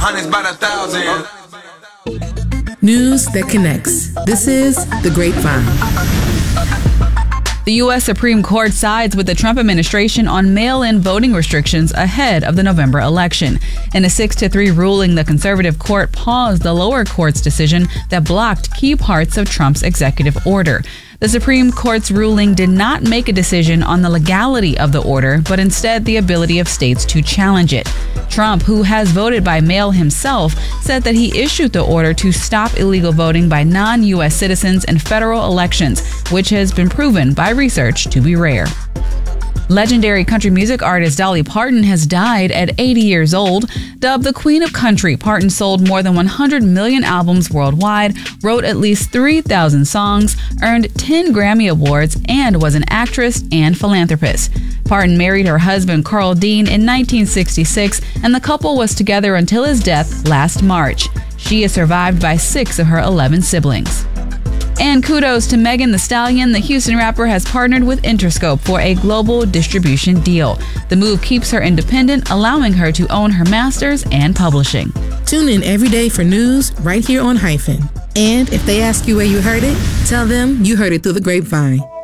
hundreds by the thousand. News that connects. This is The Grapevine. The U.S. Supreme Court sides with the Trump administration on mail-in voting restrictions ahead of the November election. In a 6-3 ruling, the conservative court paused the lower court's decision that blocked key parts of Trump's executive order. The Supreme Court's ruling did not make a decision on the legality of the order, but instead the ability of states to challenge it. Trump, who has voted by mail himself, said that he issued the order to stop illegal voting by non-U.S. citizens in federal elections, which has been proven by research to be rare. Legendary country music artist Dolly Parton has died at 80 years old. Dubbed the Queen of Country, Parton sold more than 100 million albums worldwide, wrote at least 3,000 songs, earned 10 Grammy Awards, and was an actress and philanthropist. Parton married her husband Carl Dean in 1966, and the couple was together until his death last March. She is survived by 6 of her 11 siblings. And kudos to Megan Thee Stallion. The Houston rapper has partnered with Interscope for a global distribution deal. The move keeps her independent, allowing her to own her masters and publishing. Tune in every day for news right here on Hyphen. And if they ask you where you heard it, tell them you heard it through the grapevine.